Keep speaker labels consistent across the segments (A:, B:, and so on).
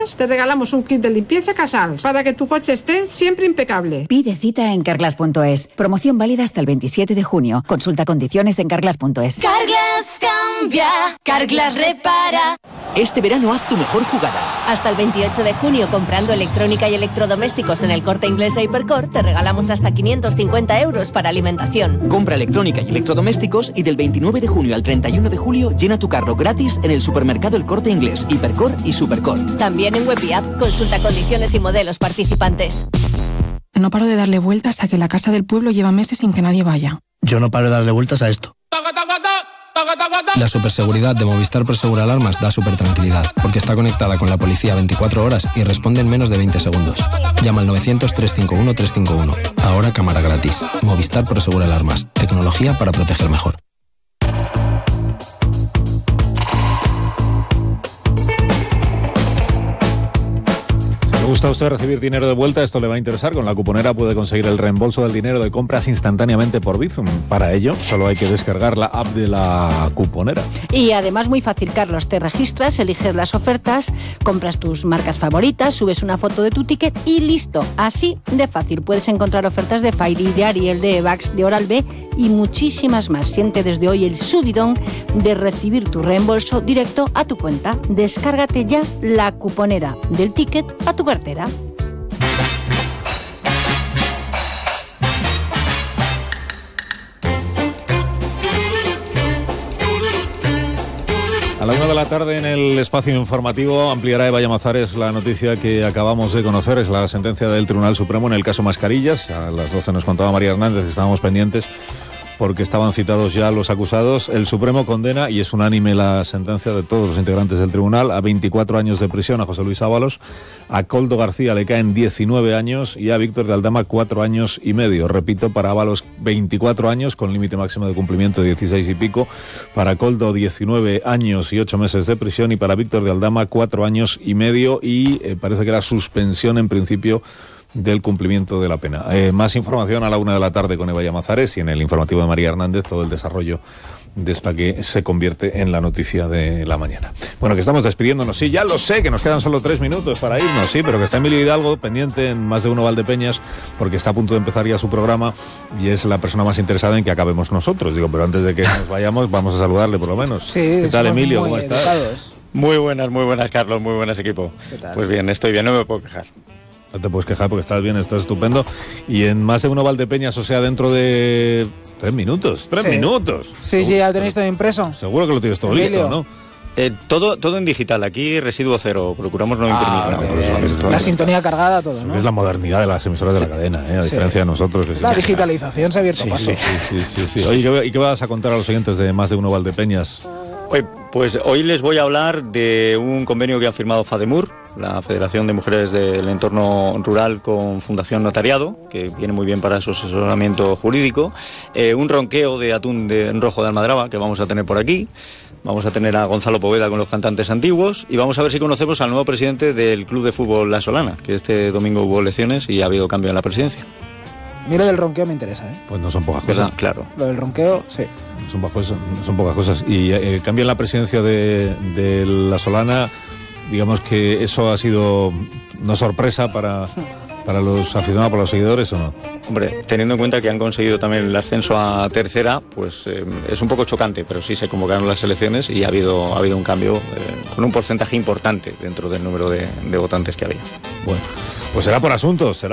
A: te regalamos un kit de limpieza Casals para que tu coche esté siempre impecable.
B: Pide cita en Carglass.es. Promoción válida hasta el 27 de junio. Consulta condiciones en Carglass.es.
C: Carglass cambia, Carglass repara.
D: Este verano haz tu mejor jugada.
C: Hasta el 28 de junio, comprando electrónica y electrodomésticos en el Corte Inglés e Hipercor, te regalamos hasta 550 euros para alimentación.
D: Compra electrónica y electrodomésticos y del 29 de junio al 31 de julio llena tu carro gratis en el supermercado El Corte Inglés, Hipercor y Supercor.
C: También en web y app, consulta condiciones y modelos participantes.
E: No paro de darle vueltas a que la casa del pueblo lleva meses sin que nadie vaya.
F: Yo no paro de darle vueltas a esto. La superseguridad de Movistar Prosegura Alarmas da supertranquilidad, porque está conectada con la policía 24 horas y responde en menos de 20 segundos. Llama al 900-351-351. Ahora cámara gratis. Movistar Prosegura Alarmas. Tecnología para proteger mejor.
G: ¿Le gusta a usted recibir dinero de vuelta? Esto le va a interesar. Con la cuponera puede conseguir el reembolso del dinero de compras instantáneamente por Bizum. Para ello, solo hay que descargar la app de la cuponera.
H: Y además muy fácil, Carlos. Te registras, eliges las ofertas, compras tus marcas favoritas, subes una foto de tu ticket y listo. Así de fácil. Puedes encontrar ofertas de Fairy, de Ariel, de Evax, de Oral-B y muchísimas más. Siente desde hoy el subidón de recibir tu reembolso directo a tu cuenta. Descárgate ya la cuponera, del ticket a tu cartera.
G: A la 1 de la tarde en el espacio informativo ampliará Eva Llamazares la noticia que acabamos de conocer, es la sentencia del Tribunal Supremo en el caso Mascarillas. A las 12 nos contaba María Hernández que estábamos pendientes porque estaban citados ya los acusados. El Supremo condena, y es unánime la sentencia de todos los integrantes del tribunal, a 24 años de prisión a José Luis Ábalos, a Koldo García le caen 19 años y a Víctor de Aldama 4 años y medio. Repito, para Ábalos 24 años con límite máximo de cumplimiento de 16 y pico, para Koldo 19 años y 8 meses de prisión y para Víctor de Aldama 4 años y medio y parece que era suspensión en principio del cumplimiento de la pena. Más información a la 1 de la tarde con Eva Llamazares y en el informativo de María Hernández todo el desarrollo de esta que se convierte en la noticia de la mañana. Bueno, que estamos despidiéndonos, sí, ya lo sé, que nos quedan solo 3 minutos para irnos, sí, pero que está Emilio Hidalgo pendiente en Más de Uno Valdepeñas porque está a punto de empezar ya su programa y es la persona más interesada en que acabemos nosotros, digo, pero antes de que nos vayamos vamos a saludarle por lo menos.
I: Sí,
G: ¿qué tal, Emilio? ¿Cómo estás?
I: Educados.
J: Muy buenas, Carlos, muy buenas, equipo.
I: ¿Qué tal?
J: Pues bien, estoy bien, no me puedo quejar.
G: No te puedes quejar porque estás bien, estás estupendo. Y en Más de Uno Valdepeñas, o sea, dentro de 3 minutos. 3 minutos.
I: Sí, ya tenéis todo impreso.
G: Seguro que lo tienes todo listo, ¿no?
J: Todo en digital, aquí residuo cero, procuramos no imprimir.
I: La sintonía cargada, todo, ¿no?
G: Es la modernidad de las emisoras de la cadena, a diferencia de nosotros.
I: La digitalización se ha abierto paso.
G: Sí. Oye, ¿y qué vas a contar a los oyentes de Más de Uno Valdepeñas?
J: Pues hoy les voy a hablar de un convenio que ha firmado FADEMUR, la Federación de Mujeres del Entorno Rural con Fundación Notariado, que viene muy bien para su asesoramiento jurídico, un ronqueo de atún rojo de Almadraba que vamos a tener por aquí. Vamos a tener a Gonzalo Poveda con los cantantes antiguos y vamos a ver si conocemos al nuevo presidente del Club de Fútbol La Solana, que este domingo hubo elecciones y ha habido cambio en la presidencia.
I: A mí lo del ronqueo me interesa, ¿eh?
G: Pues no son pocas cosas.
J: Claro.
I: Lo del ronqueo, sí.
G: Son pocas cosas. Y cambio en la presidencia de La Solana, digamos que eso ha sido una sorpresa para los aficionados, para los seguidores, ¿o no?
J: Hombre, teniendo en cuenta que han conseguido también el ascenso a tercera, pues es un poco chocante, pero sí se convocaron las elecciones y ha habido un cambio con un porcentaje importante dentro del número de votantes que había.
G: Bueno, pues será por asuntos.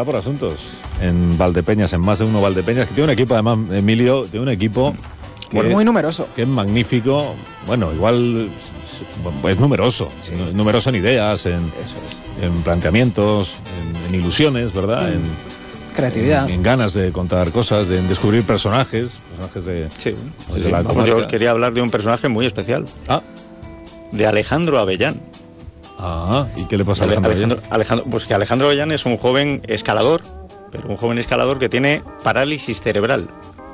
G: En Valdepeñas, en Más de Uno Valdepeñas, que tiene un equipo, además, Emilio, tiene un equipo
I: muy numeroso.
G: Que es magnífico. Bueno, igual es numeroso. Sí. Numeroso en ideas, en planteamientos, en ilusiones, ¿verdad? En
I: creatividad.
G: En ganas de contar cosas, en descubrir personajes de...
J: Sí. Yo os quería hablar de un personaje muy especial. De Alejandro Avellán.
G: ¿Y qué le pasa a Alejandro Avellán?
J: Pues que Alejandro Avellán es un joven escalador, pero un joven escalador que tiene parálisis cerebral.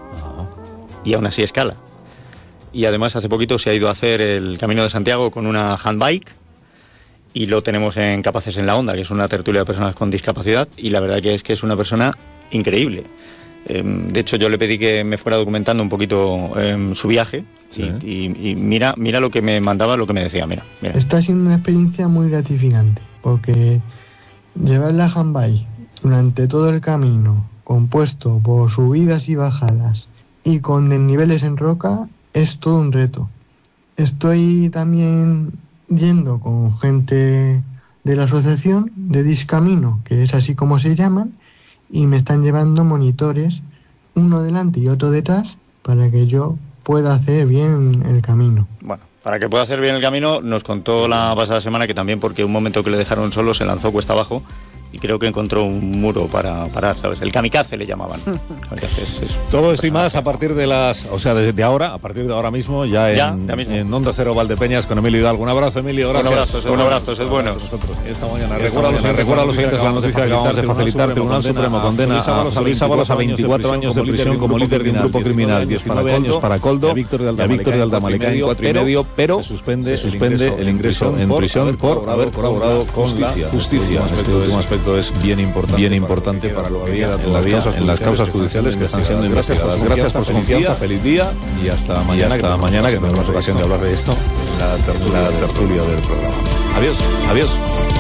J: Y aún así escala. Y además hace poquito se ha ido a hacer el Camino de Santiago con una handbike y lo tenemos en Capaces en la Onda, que es una tertulia de personas con discapacidad, y la verdad que es una persona increíble. De hecho, yo le pedí que me fuera documentando un poquito su viaje, sí. y mira lo que me mandaba, lo que me decía, mira.
K: Está siendo una experiencia muy gratificante. porque llevar la handbike durante todo el camino, compuesto por subidas y bajadas y con desniveles en roca, es todo un reto. Estoy también yendo con gente de la asociación de Discamino, que es así como se llaman, y me están llevando monitores, uno delante y otro detrás, para que yo pueda hacer bien el camino.
J: Bueno, para que pueda hacer bien el camino, nos contó la pasada semana que también, porque un momento que le dejaron solo, se lanzó cuesta abajo y creo que encontró un muro para parar, ¿sabes? El kamikaze le llamaban.
G: Todo esto y más a partir de las... O sea, desde ahora, a partir de ahora mismo, ya en Onda Cero Valdepeñas con Emilio Hidalgo. Un abrazo, Emilio, gracias.
J: Un abrazo, es bueno.
G: Esta mañana recuerda a los oyentes la noticia que acabamos de facilitar. Tribunal Supremo condena a Luis Ábalos a 24 años de prisión como líder de un grupo criminal, 19 años para Coldo, y a Víctor de Aldama le caen 4,5, pero se suspende el ingreso en prisión por haber colaborado con la justicia. Este último aspecto es bien importante para lo que había todavía en las causas judiciales que están siendo investigadas. Gracias por su confianza, feliz día y hasta mañana que tendremos ocasión de hablar de esto en la tertulia del programa. Adiós.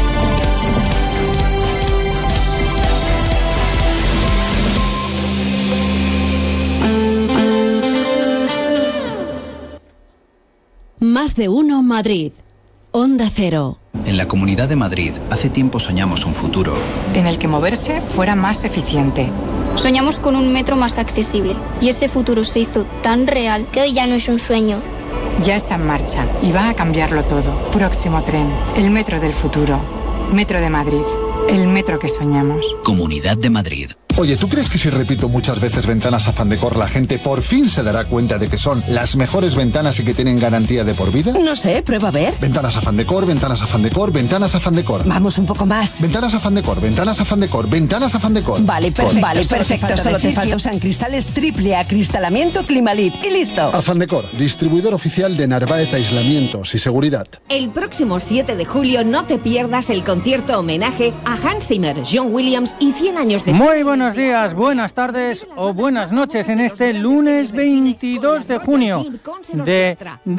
L: Más de uno Madrid. Onda Cero.
M: En la Comunidad de Madrid, hace tiempo soñamos un futuro
N: en el que moverse fuera más eficiente.
O: Soñamos con un metro más accesible y ese futuro se hizo tan real que hoy ya no es un sueño.
N: Ya está en marcha y va a cambiarlo todo. Próximo tren, el metro del futuro. Metro de Madrid, el metro que soñamos.
M: Comunidad de Madrid.
P: Oye, ¿tú crees que si repito muchas veces ventanas Afán Decor, la gente por fin se dará cuenta de que son las mejores ventanas y que tienen garantía de por vida?
Q: No sé, prueba a ver.
P: Ventanas Afán Decor, ventanas Afán Decor, ventanas Afán Decor.
Q: Vamos un poco más.
P: Ventanas Afán Decor, ventanas Afán Decor, ventanas Afán Decor.
Q: Vale, perfecto. Solo te falta. Usan cristales triple acristalamiento Climalit y listo.
P: Afán Decor, distribuidor oficial de Narváez Aislamientos y Seguridad.
R: El próximo 7 de julio no te pierdas el concierto homenaje a Hans Zimmer, John Williams y 100 años de...
S: Muy buenos días, buenas tardes o buenas noches en este lunes 22 de junio de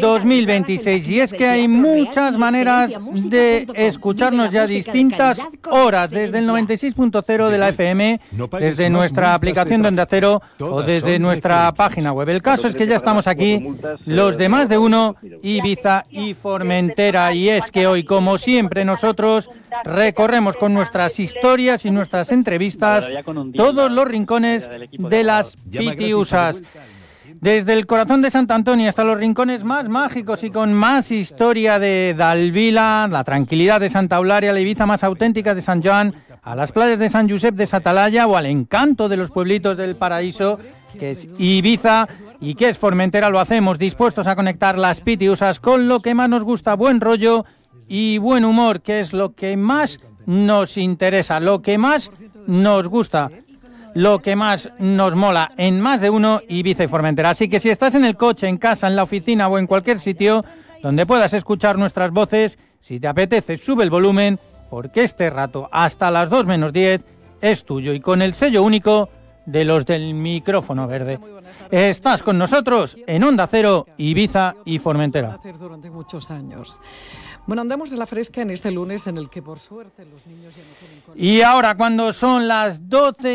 S: 2026. Y es que hay muchas maneras de escucharnos ya a distintas horas, desde el 96.0 de la FM, desde nuestra aplicación de Onda Cero o desde nuestra página web. El caso es que ya estamos aquí, los de Más de Uno, Ibiza y Formentera. Y es que hoy, como siempre, nosotros recorremos con nuestras historias y nuestras entrevistas todos los rincones de las pitiusas. Desde el corazón de Sant Antoni hasta los rincones más mágicos y con más historia de Dalvila, la tranquilidad de Santa Eulalia, la Ibiza más auténtica de Sant Joan, a las playas de Sant Josep de Satalaya o al encanto de los pueblitos del paraíso, que es Ibiza y que es Formentera. Lo hacemos dispuestos a conectar las pitiusas con lo que más nos gusta, buen rollo y buen humor, que es lo que más nos interesa, lo que más nos gusta, lo que más nos mola en Más de Uno, Ibiza y Formentera. Así que si estás en el coche, en casa, en la oficina o en cualquier sitio donde puedas escuchar nuestras voces, si te apetece, sube el volumen, porque este rato, hasta las 2 menos 10, es tuyo y con el sello único de los del micrófono verde. Estás con nosotros en Onda Cero, Ibiza y Formentera.
T: Durante muchos años. Bueno, andamos de la fresca en este lunes en el que por suerte los niños ya no tienen...
S: Y ahora, cuando son las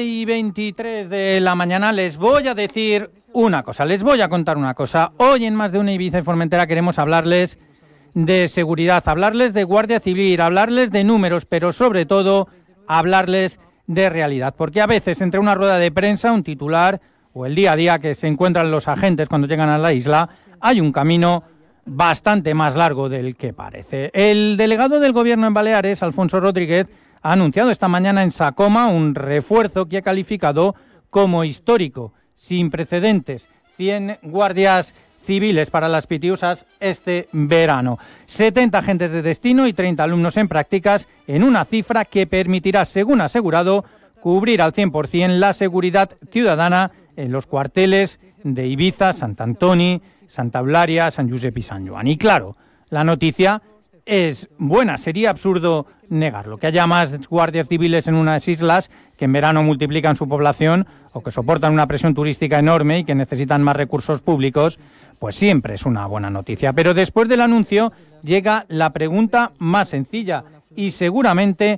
S: 12:23 de la mañana, les voy a decir una cosa, les voy a contar una cosa. Hoy en Más de Una, Ibiza y Formentera queremos hablarles de seguridad, hablarles de Guardia Civil, hablarles de números, pero sobre todo hablarles de realidad. Porque a veces entre una rueda de prensa, un titular o el día a día que se encuentran los agentes cuando llegan a la isla, hay un camino bastante más largo del que parece. El delegado del Gobierno en Baleares, Alfonso Rodríguez, ha anunciado esta mañana en Sacoma un refuerzo que ha calificado como histórico, sin precedentes, 100 guardias civiles para las pitiusas este verano, 70 agentes de destino y 30 alumnos en prácticas, en una cifra que permitirá, según ha asegurado, cubrir al 100% la seguridad ciudadana en los cuarteles de Ibiza, Sant Antoni, Santa Eulalia, Sant Josep y Sant Joan. Y claro, la noticia es buena, sería absurdo negarlo. Que haya más guardias civiles en unas islas que en verano multiplican su población o que soportan una presión turística enorme y que necesitan más recursos públicos, pues siempre es una buena noticia. Pero después del anuncio llega la pregunta más sencilla. y seguramente